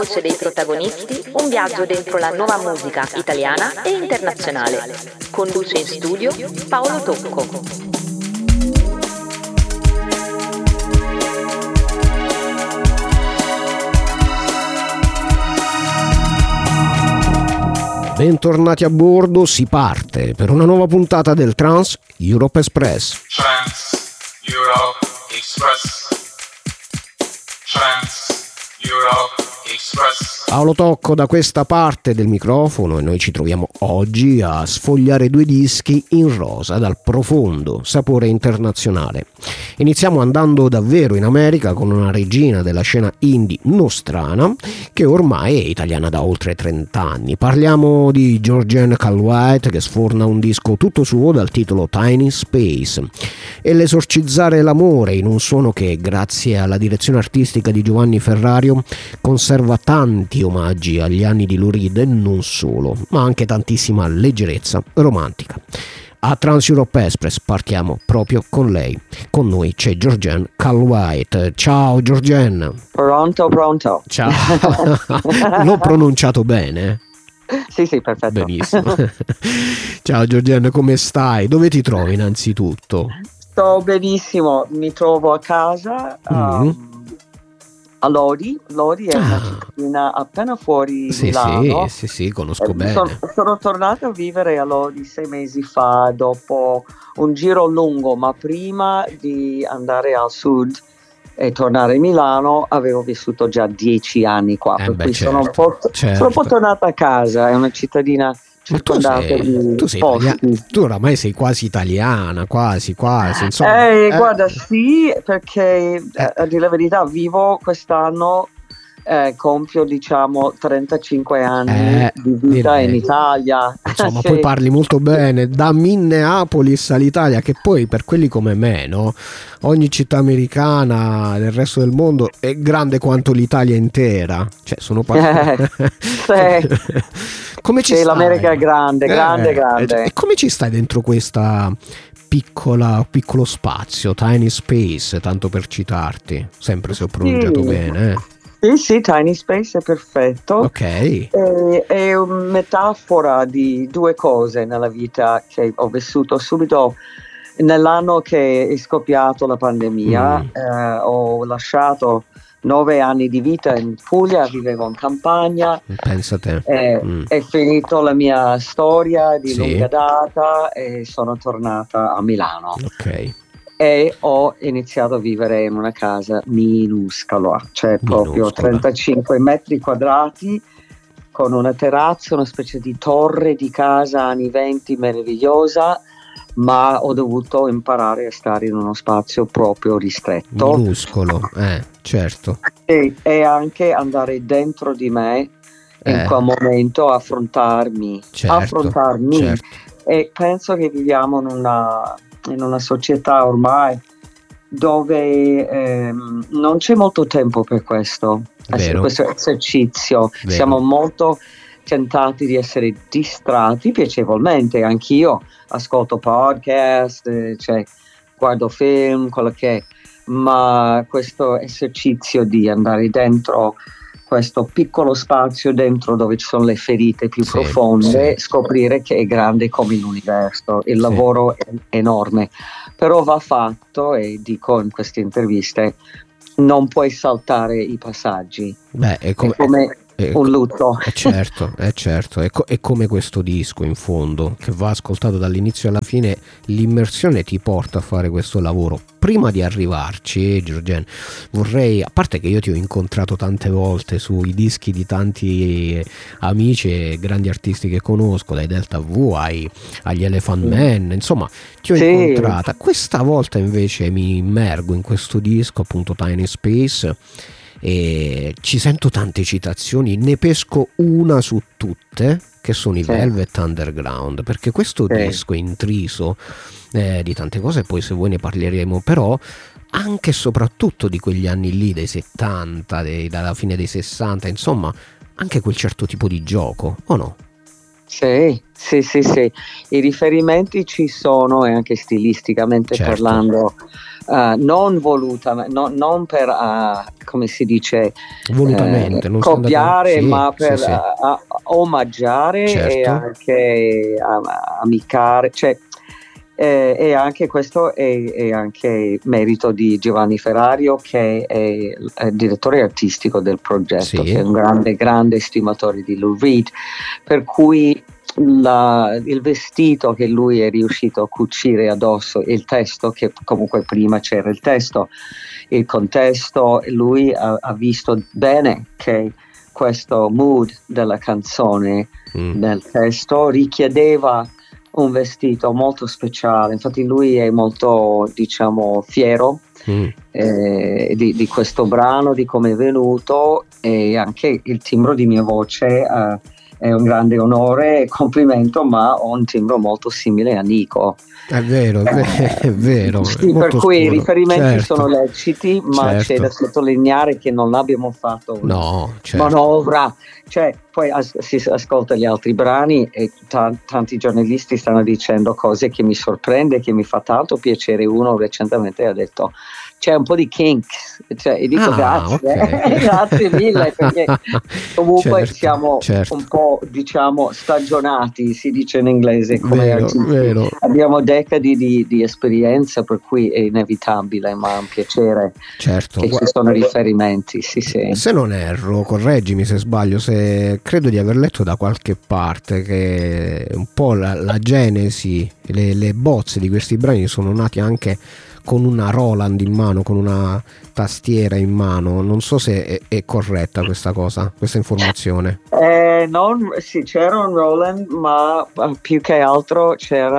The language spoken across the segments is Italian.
voce dei protagonisti, un viaggio dentro la nuova musica italiana e internazionale. Conduce in studio Paolo Tocco. Bentornati a bordo, si parte per una nuova puntata del Trans Europe Express. Trans Europe Express. Trans Europe Express. Paolo Tocco da questa parte del microfono e noi ci troviamo oggi a sfogliare due dischi in rosa dal profondo sapore internazionale. Iniziamo andando davvero in America con una regina della scena indie nostrana che ormai è italiana da oltre 30 anni. Parliamo di Georgianne Calwhite che sforna un disco tutto suo dal titolo Tiny Space e l'esorcizzare l'amore in un suono che grazie alla direzione artistica di Giovanni Ferrario conserva tanti omaggi agli anni di Lou Reed e non solo, ma anche tantissima leggerezza romantica. A Trans Europe Express partiamo proprio con lei. Con noi c'è Georgianne Calwhite. Ciao Georgianne. Pronto. Ciao. L'ho pronunciato bene? Sì, perfetto. Benissimo. Ciao Georgianne, come stai? Dove ti trovi innanzitutto? Sto benissimo, mi trovo a casa a Lodi. Lodi è una cittadina appena fuori Milano. Sì, conosco bene. Sono tornata a vivere a Lodi 6 mesi fa dopo un giro lungo, ma prima di andare al sud e tornare a Milano avevo vissuto già 10 anni qua, per cui sono un po' tornata a casa. È una cittadina circondata di posti. Tu oramai sei quasi italiana, quasi insomma. Guarda, sì, perché a dire la verità vivo quest'anno, compio 35 anni di vita in Italia. Insomma, poi parli molto bene da Minneapolis all'Italia, che poi per quelli come me, no? Ogni città americana del resto del mondo è grande quanto l'Italia intera. Cioè, sono come ci stai? L'America è grande. E come ci stai dentro questa piccolo spazio, Tiny Space, tanto per citarti, sempre se ho pronunciato bene. Sì, Tiny Space è perfetto. Ok. È una metafora di due cose nella vita che ho vissuto subito nell'anno che è scoppiato la pandemia. Ho lasciato 9 anni di vita in Puglia, vivevo in campagna. Pensa te. È finito la mia storia di lunga data e sono tornata a Milano. Ok. E ho iniziato a vivere in una casa minuscola, cioè proprio 35 metri quadrati, con una terrazza, una specie di torre di casa anni 20 meravigliosa, ma ho dovuto imparare a stare in uno spazio proprio ristretto. Minuscolo, certo. E anche andare dentro di me in quel momento, affrontarmi. Certo. E penso che viviamo in una società ormai dove non c'è molto tempo per questo esercizio. Vero. Siamo molto tentati di essere distratti piacevolmente. Anch'io ascolto podcast, guardo film, quello che è, ma questo esercizio di andare dentro questo piccolo spazio dentro dove ci sono le ferite più profonde, scoprire che è grande come l'universo. Il lavoro è enorme, però va fatto, e dico in queste interviste, non puoi saltare i passaggi. È come un lutto. Certo. È come questo disco, in fondo, che va ascoltato dall'inizio alla fine. L'immersione ti porta a fare questo lavoro. Prima di arrivarci, Georgianne, vorrei, a parte che io ti ho incontrato tante volte sui dischi di tanti amici e grandi artisti che conosco, dai Delta V agli Elephant Man, insomma ti ho incontrata. Questa volta invece mi immergo in questo disco, appunto Tiny Space, e ci sento tante citazioni, ne pesco una su tutte, che sono i Velvet Underground, perché questo disco è intriso di tante cose, poi se vuoi ne parleremo, però anche e soprattutto di quegli anni lì, dei 70, dalla fine dei 60, insomma anche quel certo tipo di gioco, o no? Sì, sì, sì, sì, i riferimenti ci sono e anche stilisticamente Certo. parlando, non volutamente, non per, come si dice, Volutamente, non sei andato... copiare, Sì, ma sì, per sì, omaggiare e certo. anche amicare, cioè, e anche questo è anche merito di Giovanni Ferrario, che è il direttore artistico del progetto, Sì. che è un grande, grande stimatore di Lou Reed, per cui il vestito che lui è riuscito a cucire addosso, il testo, che comunque prima c'era il testo, il contesto, lui ha visto bene che questo mood della canzone nel testo richiedeva un vestito molto speciale. Infatti lui è molto, diciamo, fiero di questo brano, di come è venuto, e anche il timbro di mia voce è un grande onore e complimento, ma ho un timbro molto simile a Nico. È vero, è vero. Sì, È per molto cui i scuro. riferimenti Certo, sono leciti, ma c'è certo. da sottolineare che non abbiamo fatto una No, certo. manovra. Cioè, poi si ascolta gli altri brani e tanti giornalisti stanno dicendo cose che mi sorprende, che mi fa tanto piacere. Uno recentemente ha detto c'è un po' di kinks, cioè, e dico grazie, ok. grazie mille, perché comunque Certo, siamo certo. un po', diciamo, stagionati, si dice in inglese, come Vero, artisti. vero. Abbiamo decadi di esperienza, per cui è inevitabile, ma è un piacere Certo. che ci sono riferimenti, sì, sì. Se non erro, correggimi se sbaglio, se credo di aver letto da qualche parte che un po' la genesi, le bozze di questi brani sono nati anche con una Roland in mano, con una tastiera in mano. Non so se è corretta questa cosa, questa informazione. Sì, c'era un Roland, ma più che altro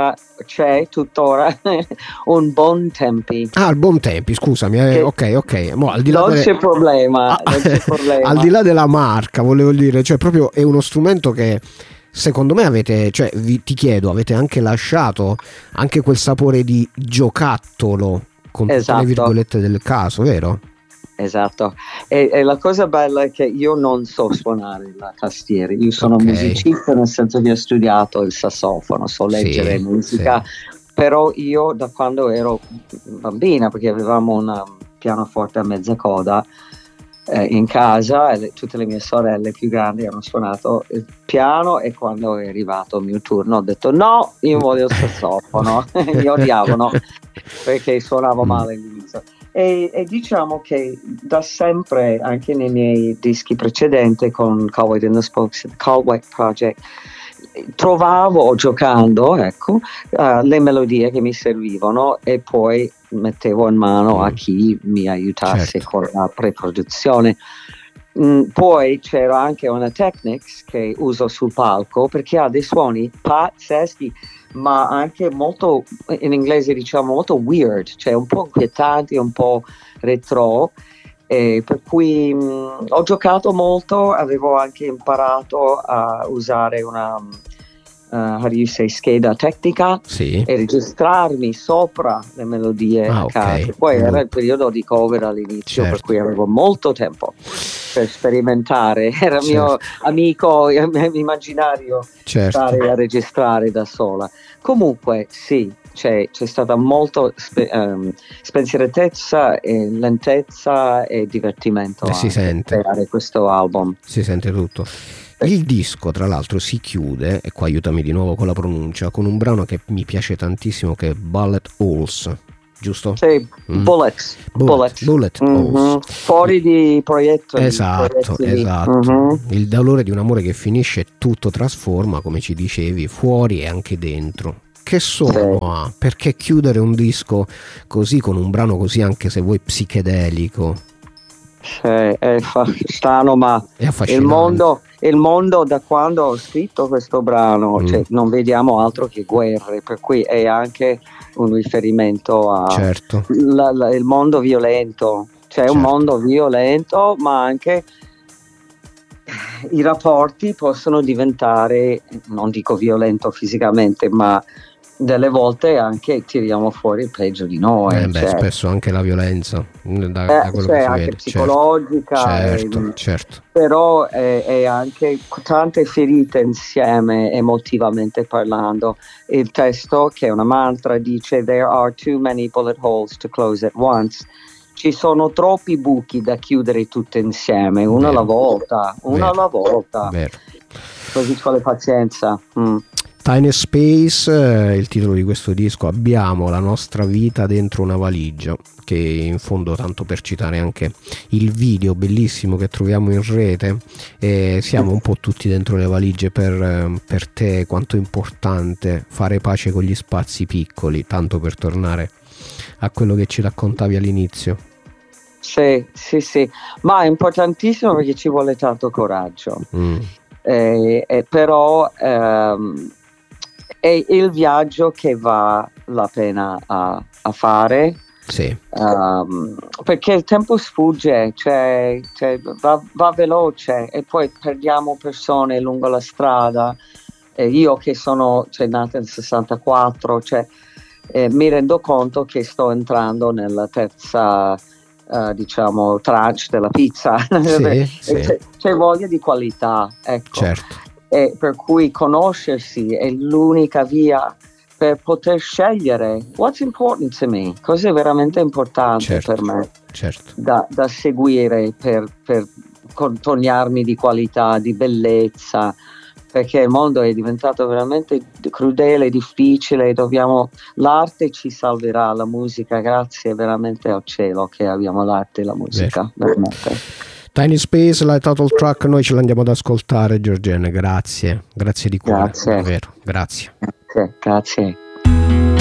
c'è tuttora un Bontempi. Ah, il Bontempi, scusami, ok. Mo, al di là non c'è problema, non c'è problema. Al di là della marca, volevo dire, cioè proprio è uno strumento che secondo me avete, cioè ti chiedo, avete anche lasciato anche quel sapore di giocattolo con tutte le virgolette del caso, vero? Esatto, e la cosa bella è che io non so suonare la tastiera, io sono musicista, nel senso che ho studiato il sassofono, so leggere musica, però io da quando ero bambina, perché avevamo un pianoforte a mezza coda in casa, e tutte le mie sorelle più grandi hanno suonato il piano, e quando è arrivato il mio turno ho detto no, io voglio il sassofono. Mi odiavano perché suonavo male all'inizio. E diciamo che da sempre, anche nei miei dischi precedenti con Carl White and the Spokes, Carl White Project, trovavo, giocando, ecco, le melodie che mi servivano e poi mettevo in mano a chi mi aiutasse con la preproduzione. Poi c'era anche una Technics che uso sul palco, perché ha dei suoni pazzeschi, ma anche molto, in inglese diciamo, molto weird, cioè un po' inquietanti, un po' retro, per cui ho giocato molto, avevo anche imparato a usare una how do you say, scheda tecnica, e registrarmi sopra le melodie a casa. Poi era il periodo di cover all'inizio, per cui avevo molto tempo per sperimentare, era mio amico immaginario stare a registrare da sola. Comunque sì, c'è stata molto spensieratezza e lentezza e divertimento si sente creare questo album. Si sente tutto. Il disco tra l'altro si chiude, e qua aiutami di nuovo con la pronuncia, con un brano che mi piace tantissimo, che è Bullet Holes, giusto? Sì, Bullet Holes. Fuori di proietto. Esatto. Il dolore di un amore che finisce, tutto trasforma, come ci dicevi, fuori e anche dentro. Che suono ha? Perché chiudere un disco così, con un brano così, anche se vuoi psichedelico? È strano, ma il mondo da quando ho scritto questo brano, cioè, non vediamo altro che guerre, per cui è anche un riferimento a il mondo violento, cioè un mondo violento, ma anche i rapporti possono diventare, non dico violento fisicamente, ma delle volte anche tiriamo fuori il peggio di noi. Spesso anche la violenza, da quello che si anche vede. psicologica, Certo. Però è anche tante ferite insieme emotivamente parlando. Il testo, che è una mantra, dice "There are too many bullet holes to close at once". Ci sono troppi buchi da chiudere tutti insieme, uno alla volta. Vero. Così ci vuole pazienza. Tiny Space, il titolo di questo disco. Abbiamo la nostra vita dentro una valigia, che in fondo, tanto per citare anche il video bellissimo che troviamo in rete, siamo un po' tutti dentro le valigie. Per te quanto è importante fare pace con gli spazi piccoli, tanto per tornare a quello che ci raccontavi all'inizio? Sì, ma è importantissimo perché ci vuole tanto coraggio. Però è il viaggio che va la pena a fare, perché il tempo sfugge, cioè va veloce e poi perdiamo persone lungo la strada. Io che sono nata nel 64, mi rendo conto che sto entrando nella terza tranche della pizza. C'è voglia di qualità, ecco. Certo. E per cui conoscersi è l'unica via per poter scegliere what's important to me, cosa è veramente importante per me, da seguire per contornarmi di qualità, di bellezza, perché il mondo è diventato veramente crudele, difficile. L'arte ci salverà, la musica, grazie veramente al cielo che abbiamo l'arte e la musica, veramente. Tiny Space, la title track, noi ce l'andiamo ad ascoltare, Giorgena, grazie di cuore, davvero, grazie. Grazie.